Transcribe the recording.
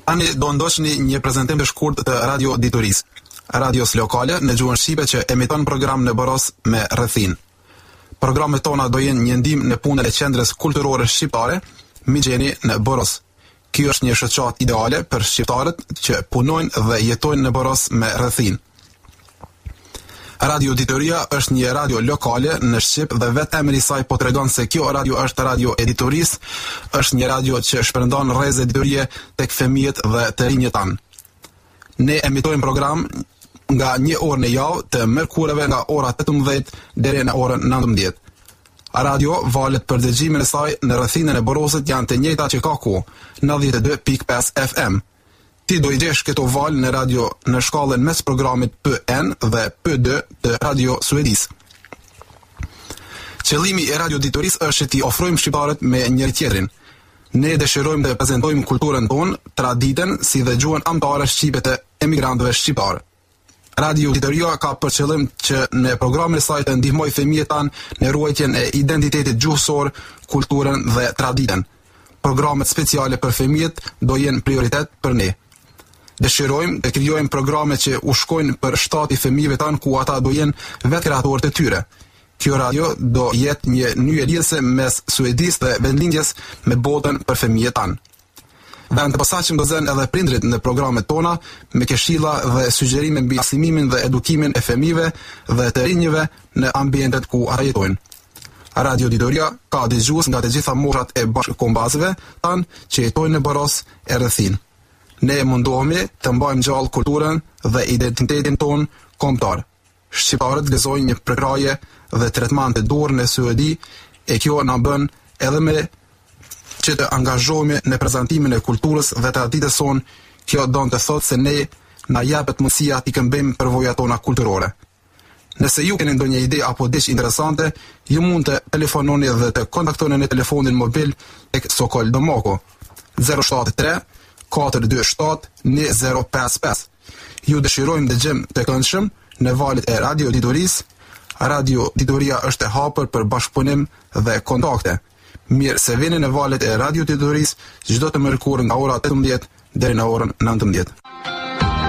Tani do ndoshni një prezantim të shkurt të Radio Diturisë, radios lokale në gjuhën shqipe që emiton program në Boros me rrethin. Programet tona do jenë një ndihmë në punën e qendrës kulturore shqiptare, Migjeni në Boros. Ky është një shoqat ideale për shqiptarët që punojnë dhe jetojnë në Boros me rrethin. Radio Dituria është një radio lokale në Shqip dhe vetë emri i saj po tregon se kjo radio është radio e diturisë, është një radio që shpërndan rrezë diturie tek fëmijët dhe të rinjët tanë. Ne emitojmë program nga një orë në javë të mërkurëve nga ora 18 deri në orën 19. Radio valet për dëgjimin e saj në rrethinën e Borosit janë të njëjta që ka ku, 92.5 FM. Ti do i gjesh këto valë në radio në shkallën mes programit P1 dhe P2 të Radio Suedis. Qëllimi e Radio Diturisë është që ti ofrojmë shqiptarët me njëri tjetrin. Ne dëshirojmë të prezantojmë kulturën tonë, traditën si dhe gjuhën amtare shqipe të emigrantëve shqiptarë. Radio Dituria ka për qëllim që në programin e saj të ndihmojë fëmijët tanë në ruajtjen e identitetit gjuhësor, kulturën dhe traditën. Programet speciale për fëmijët do jenë prioritet për ne. Dëshirojmë të krijojmë programe që u shkojnë për shtati fëmijëve tanë ku ata do jenë vetë kreatorë të tyre. Kjo radio do jetë një nyje lidhëse mes Suedisë dhe vendlindjes me botën për fëmijët tanë. Vend të posaçëm do zënë edhe prindrit në programet tona me këshilla dhe sugjerime mbi arsimimin dhe edukimin e fëmijëve dhe të rinjve në ambientet ku ata jetojnë. Radio Dituria ka dëgjues nga të gjitha moshat e bashkëkombëtarëve tanë që jetojnë në Boros e rrethin. Ne mundohemi të mbajmë gjallë kulturën dhe identitetin ton kombëtar. Shqiptarët gëzojnë një përkraje dhe tretman të dorë në Suedi e kjo na bën edhe me që të angazhohemi në prezantimin e kulturës dhe traditës son. Kjo don të thotë se ne na japet mundësia t'i këmbejmë përvojat tona kulturore. Nëse ju keni ndonjë ide apo diçka interesante, ju mund të telefononi dhe të kontaktoni në telefonin mobil tek Sokol Domoko 073 427 2055. Ju dëshirojmë dëgjem të këndshëm në valët e Radio Diturisë. Radio Dituria është e hapur për bashkëpunim dhe kontakte. Mirë se vini në valët e Radio Diturisë çdo të mërkurë nga ora 18 deri në orën 19.